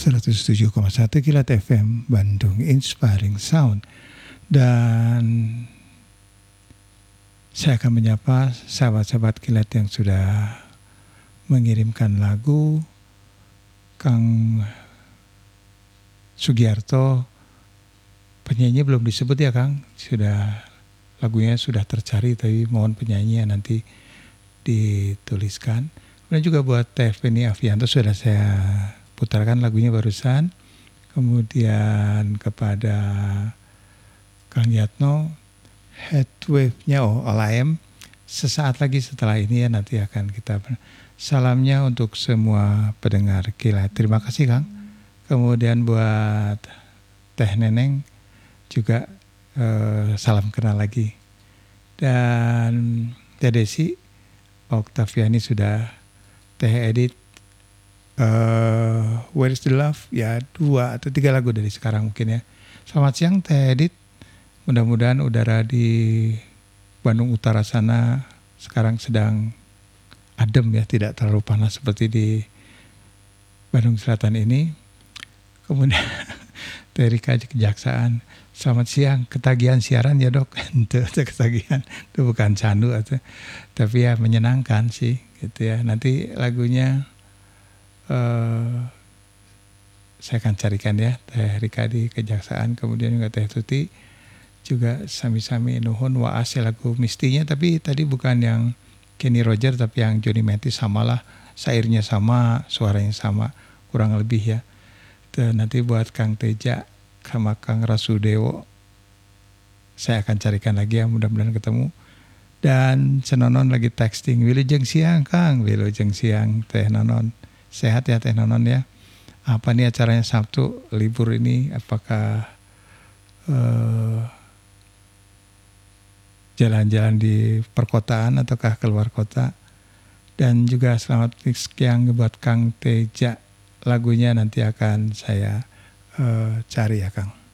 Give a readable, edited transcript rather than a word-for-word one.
107,1 Kilat FM Bandung Inspiring Sound. Dan saya akan menyapa sahabat-sahabat Kilat yang sudah mengirimkan lagu. Kang Sugiarto, penyanyi belum disebut ya Kang, lagunya sudah tercari, tapi mohon penyanyi nanti dituliskan. Kemudian juga buat Teh Feni Afianto sudah saya putarkan lagunya barusan. Kemudian kepada Kang Yatno, Headwave-nya All I Am sesaat lagi setelah ini ya, nanti akan kita salamnya untuk semua pendengar Kilat. Terima kasih Kang. Kemudian buat Teh Neneng juga salam kenal lagi. Dan Teh Desi, Oktaviani sudah, Teh Edit, Where is the Love, ya 2 atau 3 lagu dari sekarang mungkin ya. Selamat siang Teh Edit, mudah-mudahan udara di Bandung Utara sana sekarang sedang adem ya, tidak terlalu panas seperti di Bandung Selatan ini. Kemudian Teh Rika Kejaksaan, selamat siang, ketagihan siaran ya dok. Itu ketagihan, itu bukan candu atau, tapi ya menyenangkan sih gitu ya. Nanti lagunya saya akan carikan ya, Teh Rika di Kejaksaan. Kemudian juga Teh Tuti juga sami-sami nuhun waas ya, lagu mistinya, tapi tadi bukan yang Kenny Roger tapi yang Johnny Mathis, samalah, sairnya sama, suaranya sama kurang lebih ya. Dan nanti buat Kang Teja sama Kang Rasudewo saya akan carikan lagi ya, mudah-mudahan ketemu. Dan Senonon lagi texting, wilujeng siang Kang, wilujeng siang Teh Nonon, sehat ya Teh Nonon ya. Apa nih acaranya Sabtu libur ini, apakah jalan-jalan di perkotaan ataukah keluar kota? Dan juga selamat siang buat Kang Teja, lagunya nanti akan saya cari ya Kang.